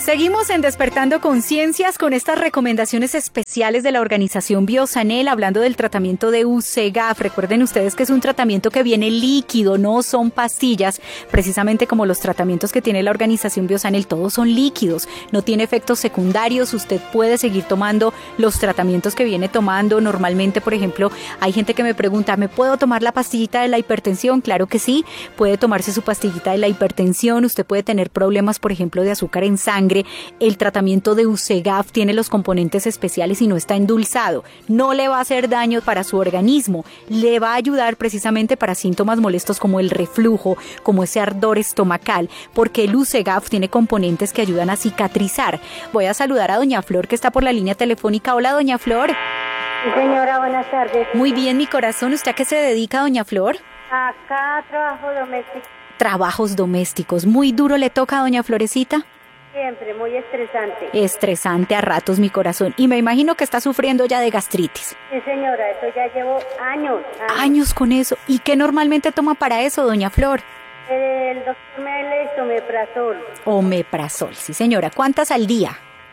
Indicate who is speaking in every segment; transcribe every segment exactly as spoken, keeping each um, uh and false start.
Speaker 1: Seguimos en Despertando Conciencias con estas recomendaciones especiales de la organización Biosanel, hablando del tratamiento de U C G A F. Recuerden ustedes que es un tratamiento que viene líquido, no son pastillas, precisamente como los tratamientos que tiene la organización Biosanel, todos son líquidos, no tiene efectos secundarios, usted puede seguir tomando los tratamientos que viene tomando normalmente. Por ejemplo, hay gente que me pregunta, ¿me puedo tomar la pastillita de la hipertensión? Claro que sí, puede tomarse su pastillita de la hipertensión, usted puede tener problemas, por ejemplo, de azúcar en sangre. El tratamiento de U C G A F tiene los componentes especiales y no está endulzado. No le va a hacer daño para su organismo. Le va a ayudar precisamente para síntomas molestos como el reflujo, como ese ardor estomacal, porque el U C G A F tiene componentes que ayudan a cicatrizar. Voy a saludar a doña Flor, que está por la línea telefónica. Hola, doña Flor.
Speaker 2: Sí, señora, buenas tardes.
Speaker 1: Muy bien, mi corazón. ¿Usted a qué se dedica, doña Flor?
Speaker 2: Acá trabajo doméstico.
Speaker 1: Trabajos domésticos. ¿Muy duro le toca a doña Florecita?
Speaker 2: Siempre, muy estresante.
Speaker 1: Estresante a ratos, mi corazón. Y me imagino que está sufriendo ya de gastritis.
Speaker 2: Sí, señora, eso ya llevo años.
Speaker 1: Años, años con eso. ¿Y qué normalmente toma para eso, doña Flor?
Speaker 2: El doctor me le omeprazol.
Speaker 1: Omeprazol, sí, señora. ¿Cuántas al día?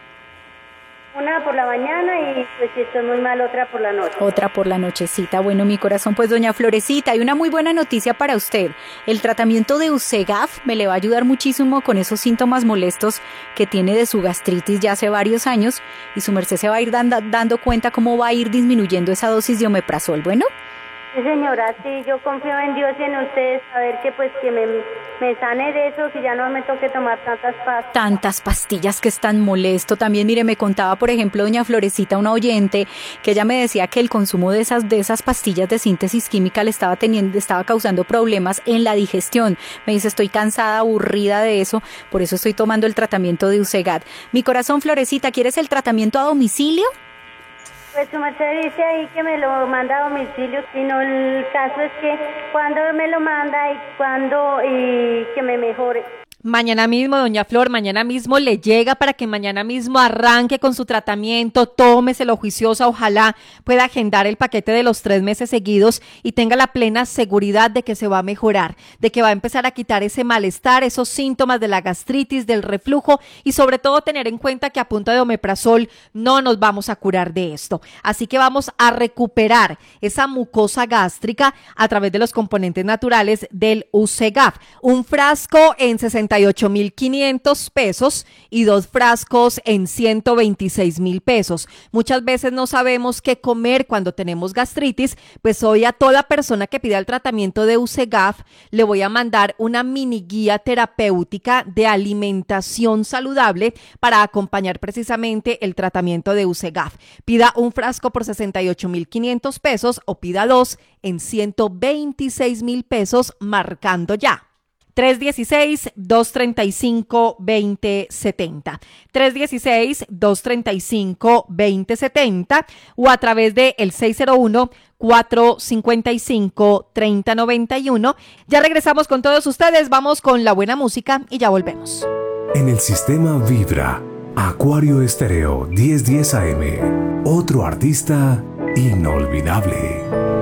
Speaker 2: Una por la mañana y pues si estoy muy mal, otra por la noche.
Speaker 1: Otra por la nochecita. Bueno, mi corazón, pues doña Florecita, hay una muy buena noticia para usted. El tratamiento de U C G A F me le va a ayudar muchísimo con esos síntomas molestos que tiene de su gastritis ya hace varios años, y su merced se va a ir dando, dando cuenta cómo va a ir disminuyendo esa dosis de omeprazol. Bueno.
Speaker 2: Sí, señora, sí, yo confío en Dios y en ustedes, a ver que pues que me, me sane de eso, que ya no me toque tomar tantas pastillas.
Speaker 1: Tantas pastillas que es tan molesto. También, mire, me contaba, por ejemplo, doña Florecita, una oyente, que ella me decía que el consumo de esas, de esas pastillas de síntesis química le estaba teniendo, estaba causando problemas en la digestión. Me dice, estoy cansada, aburrida de eso, por eso estoy tomando el tratamiento de U C G A F. Mi corazón, Florecita, ¿quieres el tratamiento a domicilio?
Speaker 2: Pues su merced dice ahí que me lo manda a domicilio, sino el caso es que cuando me lo manda y cuando y que me mejore.
Speaker 3: Mañana mismo, doña Flor, mañana mismo le llega para que mañana mismo arranque con su tratamiento, tómeselo juiciosa, ojalá pueda agendar el paquete de los tres meses seguidos y tenga la plena seguridad de que se va a mejorar, de que va a empezar a quitar ese malestar, esos síntomas de la gastritis, del reflujo y sobre todo tener en cuenta que a punta de omeprazol no nos vamos a curar de esto. Así que vamos a recuperar esa mucosa gástrica a través de los componentes naturales del U C G A F. Un frasco en sesenta y ocho mil quinientos pesos y dos frascos en ciento veintiséis mil pesos. Muchas veces no sabemos qué comer cuando tenemos gastritis, pues hoy a toda persona que pida el tratamiento de U C G A F le voy a mandar una mini guía terapéutica de alimentación saludable para acompañar precisamente el tratamiento de U C G A F. Pida un frasco por sesenta y ocho mil quinientos pesos o pida dos en ciento veintiséis mil pesos marcando ya. tres uno seis, dos tres cinco, dos cero siete cero. tres uno seis, dos tres cinco, dos cero siete cero o a través de el seis cero uno, cuatro cinco cinco, tres cero nueve uno. Ya regresamos con todos ustedes, vamos con la buena música y ya volvemos.
Speaker 4: En el sistema Vibra, Acuario Estéreo diez diez A M, otro artista inolvidable.